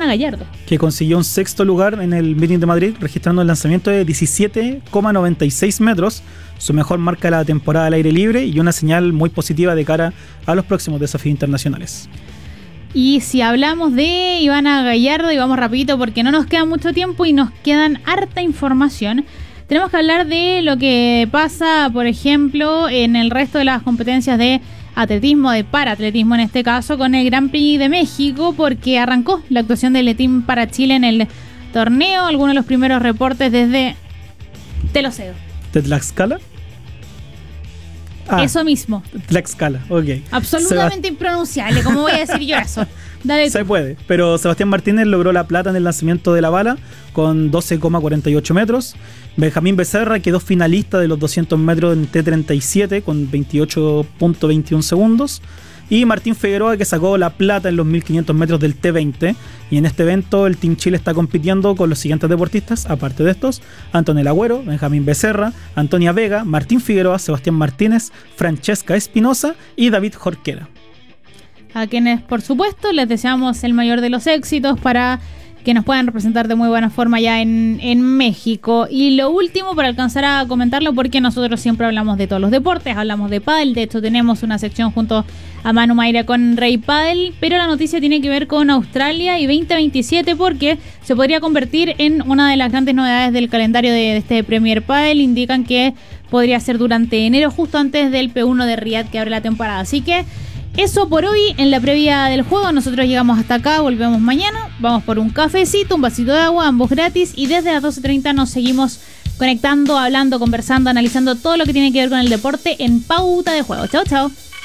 Gallardo, que consiguió un sexto lugar en el Meeting de Madrid, registrando el lanzamiento de 17,96 metros, su mejor marca de la temporada al aire libre y una señal muy positiva de cara a los próximos desafíos internacionales. Y si hablamos de Ivana Gallardo, y vamos rapidito porque no nos queda mucho tiempo y nos quedan harta información, tenemos que hablar de lo que pasa, por ejemplo, en el resto de las competencias de atletismo, de paraatletismo en este caso, con el Gran Prix de México, porque arrancó la actuación del Team para Chile en el torneo. Algunos de los primeros reportes desde, te lo cedo, ¿De Tlaxcala? Eso mismo. Tlaxcala, ok. Absolutamente impronunciable, ¿cómo voy a decir yo eso? Dale. Se puede, pero Sebastián Martínez logró la plata en el lanzamiento de la bala con 12,48 metros. Benjamín Becerra quedó finalista de los 200 metros en T37 con 28,21 segundos. Y Martín Figueroa, que sacó la plata en los 1500 metros del T20. Y en este evento el Team Chile está compitiendo con los siguientes deportistas, aparte de estos: Antonella Agüero, Benjamín Becerra, Antonia Vega, Martín Figueroa, Sebastián Martínez, Francesca Espinosa y David Jorquera. A quienes, por supuesto, les deseamos el mayor de los éxitos para que nos puedan representar de muy buena forma ya en México. Y lo último, para alcanzar a comentarlo, porque nosotros siempre hablamos de todos los deportes, hablamos de pádel, de hecho tenemos una sección junto a Manu Mayra con Rey Pádel, pero la noticia tiene que ver con Australia y 2027, porque se podría convertir en una de las grandes novedades del calendario de este Premier Pádel. Indican que podría ser durante enero, justo antes del P1 de Riyadh, que abre la temporada. Así que eso por hoy en la previa del juego. Nosotros llegamos hasta acá, volvemos mañana, vamos por un cafecito, un vasito de agua, ambos gratis, y desde las 12:30 nos seguimos conectando, hablando, conversando, analizando todo lo que tiene que ver con el deporte en Pauta de Juego. Chao, chao.